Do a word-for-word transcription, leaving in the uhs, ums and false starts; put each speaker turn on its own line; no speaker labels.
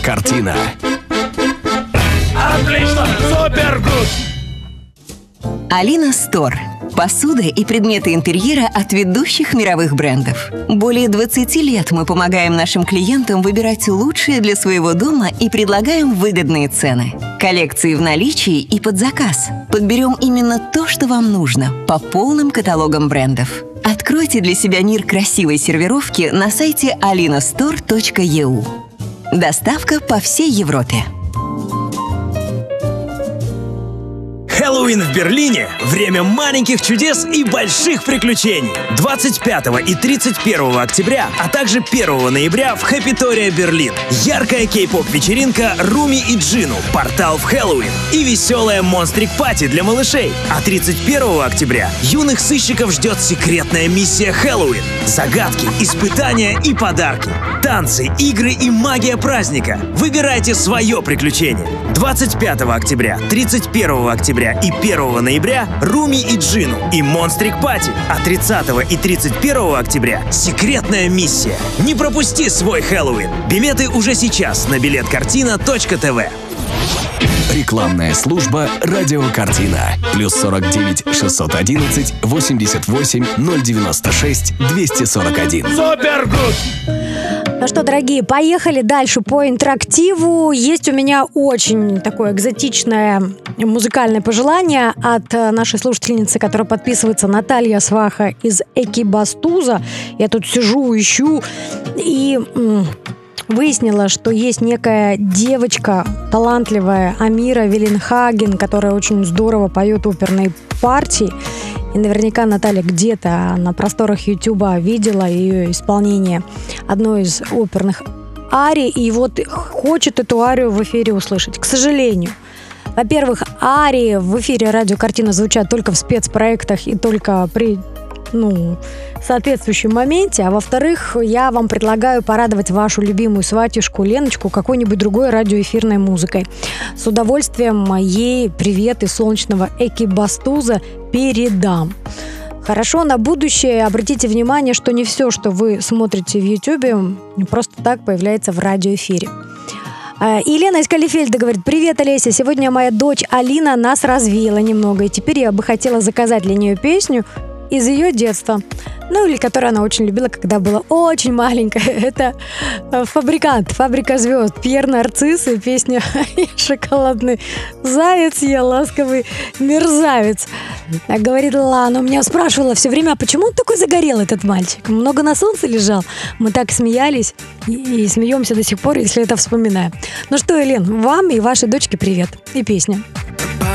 Картина.
Отлично! Супер гуд!
Alina Store. Посуда и предметы интерьера от ведущих мировых брендов. Более двадцати лет мы помогаем нашим клиентам выбирать лучшее для своего дома и предлагаем выгодные цены. Коллекции в наличии и под заказ. Подберем именно то, что вам нужно, по полным каталогам брендов. Откройте для себя мир красивой сервировки на сайте alina store точка e u. Доставка по всей Европе.
Хэллоуин в Берлине – время маленьких чудес и больших приключений. двадцать пятого и тридцать первого октября, а также первого ноября в Хэппитория Берлин. Яркая кей-поп-вечеринка Руми и Джину, портал в Хэллоуин и веселая монстрик-пати для малышей. А тридцать первого октября юных сыщиков ждет секретная миссия Хэллоуин. Загадки, испытания и подарки. Танцы, игры и магия праздника. Выбирайте свое приключение. двадцать пятого октября, тридцать первого октября и первого ноября Руми и Джину и Монстрик Пати. А тридцатого и тридцать первого октября секретная миссия. Не пропусти свой Хэллоуин. Билеты уже сейчас на билет картина точка тэ вэ.
Рекламная служба «Радиокартина». Плюс сорок девять шестьсот одиннадцать восемьдесят восемь ноль девяносто шесть двести сорок один.
Супер гуд!
Ну что, дорогие, поехали дальше по интерактиву. Есть у меня очень такое экзотичное музыкальное пожелание от нашей слушательницы, которая подписывается, Наталья Сваха из Экибастуза. Я тут сижу, ищу и м- выяснила, что есть некая девочка талантливая, Амира Веленхаген, которая очень здорово поет оперные партии. И наверняка Наталья где-то на просторах Ютуба видела ее исполнение одной из оперных арий, и вот хочет эту арию в эфире услышать. К сожалению, во-первых, арии в эфире «Радиокартина» звучат только в спецпроектах и только при ну, соответствующем моменте, а во-вторых, я вам предлагаю порадовать вашу любимую сватюшку Леночку какой-нибудь другой радиоэфирной музыкой. С удовольствием ей привет из солнечного Экибастуза передам. Хорошо, на будущее обратите внимание, что не все, что вы смотрите в Ютубе, просто так появляется в радиоэфире. Елена из Калифельда говорит: привет, Олеся, сегодня моя дочь Алина нас развеяла немного, и теперь я бы хотела заказать для нее песню из ее детства, ну или которую она очень любила, когда была очень маленькая. Это «Фабрикант», «Фабрика звезд», Пьер Нарцисс и песня «Шоколадный заяц, я ласковый мерзавец». Говорит Лана, у меня спрашивала все время, а почему он такой загорелый, этот мальчик? Много на солнце лежал? Мы так смеялись и, и смеемся до сих пор, если это вспоминаем. Ну что, Елен, вам и вашей дочке привет и песня.